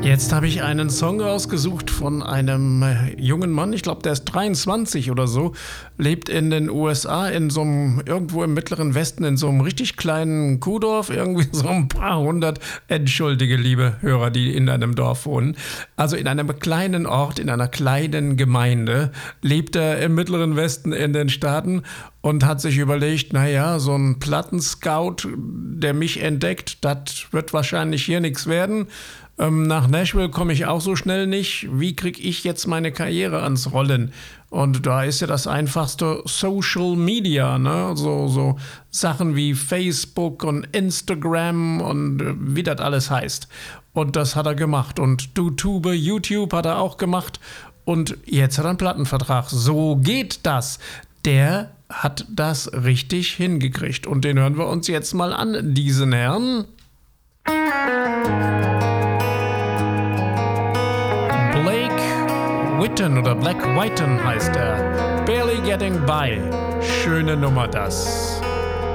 Jetzt habe ich einen Song rausgesucht von einem jungen Mann, ich glaube, der ist 23 oder so, lebt in den USA, irgendwo im Mittleren Westen, in so einem richtig kleinen Kuhdorf, irgendwie so ein paar hundert, entschuldige liebe Hörer, die in einem Dorf wohnen, also in einem kleinen Ort, in einer kleinen Gemeinde, lebt er im Mittleren Westen in den Staaten und hat sich überlegt, naja, so ein Plattenscout, der mich entdeckt, das wird wahrscheinlich hier nichts werden. Nach Nashville komme ich auch so schnell nicht. Wie kriege ich jetzt meine Karriere ans Rollen? Und da ist ja das einfachste Social Media, ne? So Sachen wie Facebook und Instagram und wie das alles heißt. Und das hat er gemacht. Und YouTube hat er auch gemacht. Und jetzt hat er einen Plattenvertrag. So geht das. Der hat das richtig hingekriegt. Und den hören wir uns jetzt mal an, diesen Herrn. Whitten oder Black Whiten heißt er. Barely Getting By. Schöne Nummer das.